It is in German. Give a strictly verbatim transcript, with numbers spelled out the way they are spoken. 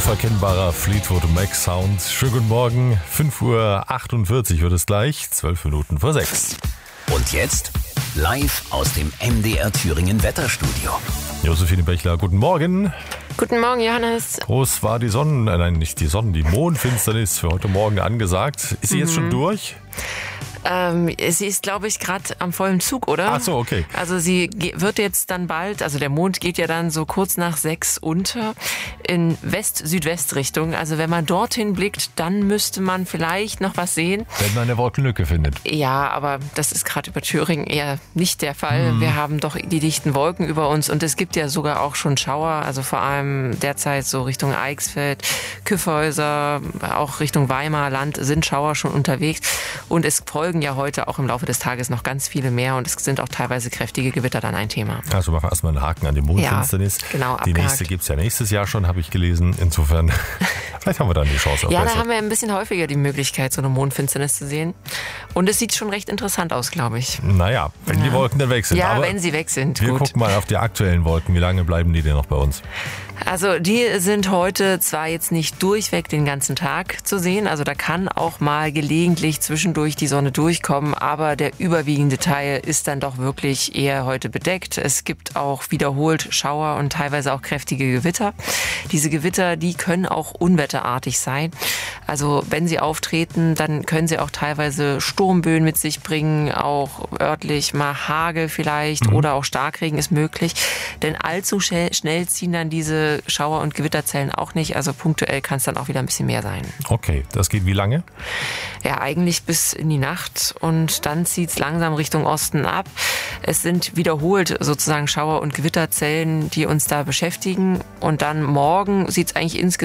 unverkennbarer Fleetwood Mac Sound. Schönen guten Morgen, fünf Uhr achtundvierzig wird es gleich, zwölf Minuten vor sechs. Und jetzt live aus dem M D R Thüringen Wetterstudio. Josephine Bechler, guten Morgen. Guten Morgen, Johannes. Groß war die Sonnen, äh, nein, nicht die Sonnen, die Mondfinsternis für heute Morgen angesagt. Ist sie mhm. jetzt schon durch? Ähm, sie ist, glaube ich, gerade am vollen Zug, oder? Ach so, okay. Also sie ge- wird jetzt dann bald, also der Mond geht ja dann so kurz nach sechs unter in West-Südwest-Richtung. Also wenn man dorthin blickt, dann müsste man vielleicht noch was sehen. Wenn man eine Wolkenlücke findet. Ja, aber das ist gerade über Thüringen eher nicht der Fall. Mhm. Wir haben doch die dichten Wolken über uns und es gibt ja sogar auch schon Schauer, also vor allem derzeit so Richtung Eichsfeld, Kyffhäuser, auch Richtung Weimarland sind Schauer schon unterwegs und es folgen ja heute auch im Laufe des Tages noch ganz viele mehr und es sind auch teilweise kräftige Gewitter dann ein Thema. Also machen wir erstmal einen Haken an die Mondfinsternis. Ja, genau, die abgehakt. nächste gibt es ja nächstes Jahr schon, habe ich gelesen. Insofern, vielleicht haben wir dann die Chance auf Ja, besser. da haben wir ein bisschen häufiger die Möglichkeit, so eine Mondfinsternis zu sehen. Und es sieht schon recht interessant aus, glaube ich. Naja, wenn ja. die Wolken dann weg sind. Ja, Aber wenn sie weg sind. Wir gut. gucken mal auf die aktuellen Wolken. Wie lange bleiben die denn noch bei uns? Also die sind heute zwar jetzt nicht durchweg den ganzen Tag zu sehen, also da kann auch mal gelegentlich zwischendurch die Sonne durchkommen, aber der überwiegende Teil ist dann doch wirklich eher heute bedeckt. Es gibt auch wiederholt Schauer und teilweise auch kräftige Gewitter. Diese Gewitter, die können auch unwetterartig sein. Also wenn sie auftreten, dann können sie auch teilweise Sturmböen mit sich bringen, auch örtlich mal Hagel vielleicht mhm. oder auch Starkregen ist möglich. Denn allzu schnell ziehen dann diese Schauer- und Gewitterzellen auch nicht. Also punktuell kann es dann auch wieder ein bisschen mehr sein. Okay, das geht wie lange? Ja, eigentlich bis in die Nacht und dann zieht es langsam Richtung Osten ab. Es sind wiederholt sozusagen Schauer- und Gewitterzellen, die uns da beschäftigen und dann morgen sieht es eigentlich insgesamt